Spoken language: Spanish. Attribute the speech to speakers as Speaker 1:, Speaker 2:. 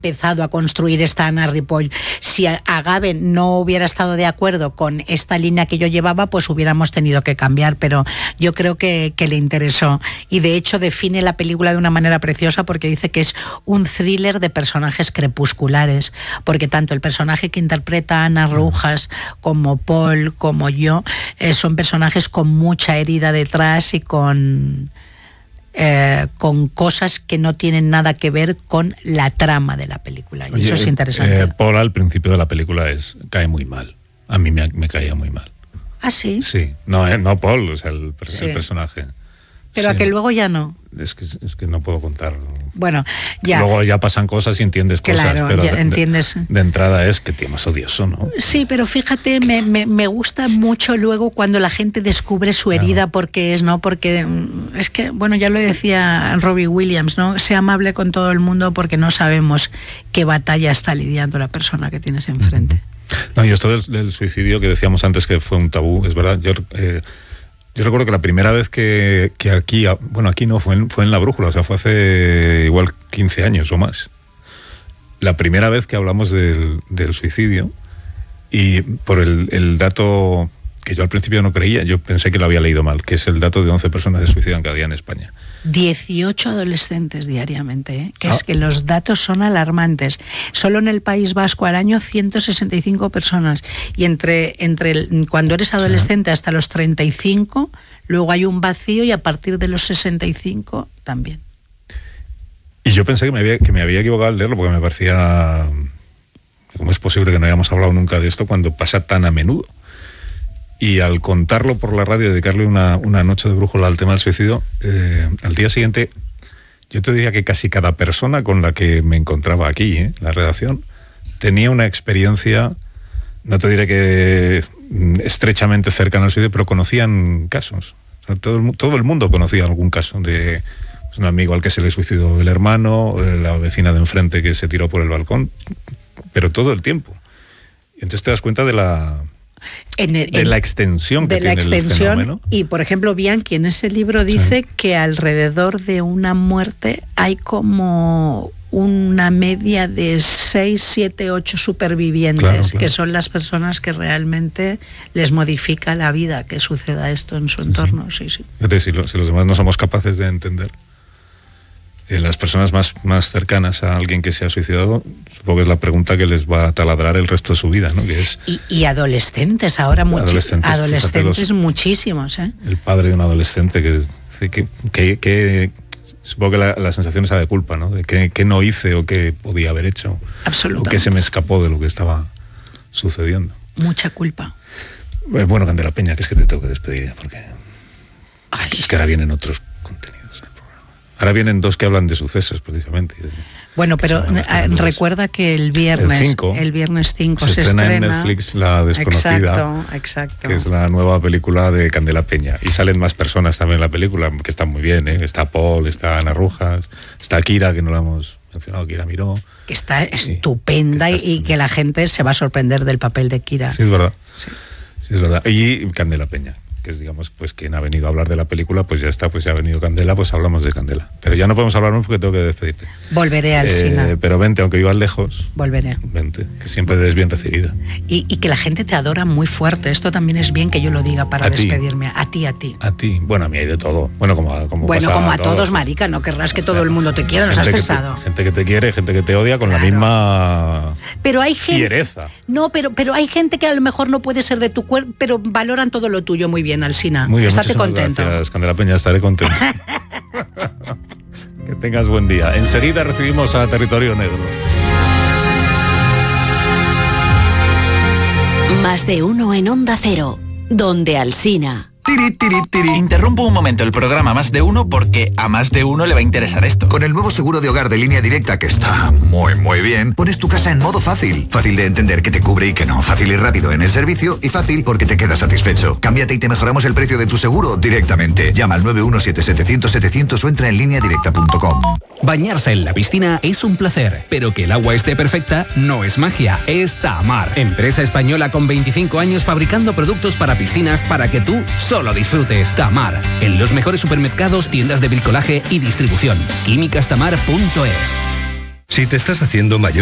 Speaker 1: empezado a construir esta Anna Ripoll. Si Agave no hubiera estado de acuerdo con esta línea que yo llevaba, pues hubiéramos tenido que cambiar, pero yo creo que le interesó. Y de hecho define la película de una manera preciosa porque dice que es un thriller de personajes crepusculares, porque tanto el personaje que interpreta Ana Rojas como Paul, como yo, son personajes con mucha herida detrás y con cosas que no tienen nada que ver con la trama de la película. Y eso es interesante.
Speaker 2: Paul al principio de la película cae muy mal. A mí me caía muy mal.
Speaker 1: ¿Ah, sí?
Speaker 2: Sí. No Paul, o sea, el personaje.
Speaker 1: Pero
Speaker 2: sí.
Speaker 1: A que luego ya no.
Speaker 2: Es que no puedo contar.
Speaker 1: Bueno, ya.
Speaker 2: Luego ya pasan cosas y entiendes cosas.
Speaker 1: Claro,
Speaker 2: pero
Speaker 1: entiendes.
Speaker 2: De entrada es que tío más odioso, ¿no?
Speaker 1: Sí, pero fíjate, me gusta mucho luego cuando la gente descubre su herida, claro. Porque es que, bueno, ya lo decía Robbie Williams, ¿no? Sea amable con todo el mundo porque no sabemos qué batalla está lidiando la persona que tienes enfrente.
Speaker 2: No, y esto del suicidio que decíamos antes que fue un tabú, es verdad. Yo recuerdo que la primera vez que aquí, bueno, aquí no, fue en La Brújula, o sea, fue hace igual 15 años o más. La primera vez que hablamos del suicidio, y por el dato que yo al principio no creía, yo pensé que lo había leído mal, que es el dato de 11 personas se suicidan cada día en España. 18
Speaker 1: adolescentes diariamente, ¿eh? Es que los datos son alarmantes. Solo en el País Vasco al año 165 personas. Y entre cuando eres adolescente hasta los 35, luego hay un vacío y a partir de los 65 también.
Speaker 2: Y yo pensé que me había equivocado al leerlo porque me parecía... ¿Cómo es posible que no hayamos hablado nunca de esto cuando pasa tan a menudo? Y al contarlo por la radio, dedicarle una noche de brújula al tema del suicidio, al día siguiente, yo te diría que casi cada persona con la que me encontraba aquí, en la redacción, tenía una experiencia, no te diré que estrechamente cercana al suicidio, pero conocían casos. O sea, todo el mundo conocía algún caso de un amigo al que se le suicidó el hermano, la vecina de enfrente que se tiró por el balcón, pero todo el tiempo. Y entonces te das cuenta de la extensión que tiene el fenómeno.
Speaker 1: Y por ejemplo Bianchi en ese libro dice que alrededor de una muerte hay como una media de 6, 7, 8 supervivientes, claro. Que son las personas que realmente les modifica la vida que suceda esto en su entorno. Sí.
Speaker 2: Si los demás no somos capaces de entender, las personas más cercanas a alguien que se ha suicidado, supongo que es la pregunta que les va a taladrar el resto de su vida, ¿no? Que es...
Speaker 1: y adolescentes, ahora adolescentes muchísimos, ¿eh?
Speaker 2: El padre de un adolescente que supongo que la sensación esa de culpa, ¿no? De que no hice o que podía haber hecho.
Speaker 1: Absolutamente.
Speaker 2: O que se me escapó de lo que estaba sucediendo.
Speaker 1: Mucha culpa.
Speaker 2: Bueno, Candela Peña, que es que te tengo que despedir, porque es que ahora vienen otros contenidos. Ahora vienen dos que hablan de sucesos, precisamente.
Speaker 1: Bueno, pero recuerda que el viernes 5 se estrena
Speaker 2: en Netflix La Desconocida.
Speaker 1: Exacto.
Speaker 2: Que es la nueva película de Candela Peña. Y salen más personas también en la película, que están muy bien, ¿eh? Está Paul, está Ana Rojas, está Kira, que no la hemos mencionado, Kira Miró.
Speaker 1: Que está estupenda y que la gente se va a sorprender del papel de Kira.
Speaker 2: Sí, es verdad. Sí, es verdad. Y Candela Peña, que es, digamos, pues quien ha venido a hablar de la película, pues ya está, pues ya ha venido Candela, pues hablamos de Candela. Pero ya no podemos hablar más porque tengo que despedirte.
Speaker 1: Volveré al cine.
Speaker 2: Pero vente, aunque vivas lejos.
Speaker 1: Volveré.
Speaker 2: Vente, que siempre eres bien recibida.
Speaker 1: Y que la gente te adora muy fuerte. Esto también es bien que yo lo diga para despedirme. A ti.
Speaker 2: A ti. Bueno, a mí hay de todo. Bueno, como
Speaker 1: a todos, marica. No querrás que todo el mundo te quiera, nos has pesado.
Speaker 2: Gente que te quiere, gente que te odia con la misma fiereza.
Speaker 1: No, pero hay gente que a lo mejor no puede ser de tu cuerpo, pero valoran todo lo tuyo muy bien, Alsina.
Speaker 2: Muy bien.
Speaker 1: Estate contento.
Speaker 2: Gracias, Candela Peña, estaré contento. Que tengas buen día. Enseguida recibimos a Territorio Negro.
Speaker 3: Más de uno en Onda Cero, donde Alsina.
Speaker 4: Interrumpo un momento el programa Más de Uno porque a más de uno le va a interesar esto.
Speaker 5: Con el nuevo seguro de hogar de Línea Directa, que está muy bien, pones tu casa en modo fácil. Fácil de entender que te cubre y que no. Fácil y rápido en el servicio y fácil porque te quedas satisfecho. Cámbiate y te mejoramos el precio de tu seguro directamente. Llama al 917-700-700 o entra en lineadirecta.com.
Speaker 6: Bañarse en la piscina es un placer, pero que el agua esté perfecta no es magia, es Tamar. Empresa española con 25 años fabricando productos para piscinas para que tú solo disfrutes. Tamar, en los mejores supermercados, tiendas de bricolaje y distribución. químicastamar.es.
Speaker 7: Si te estás haciendo mayor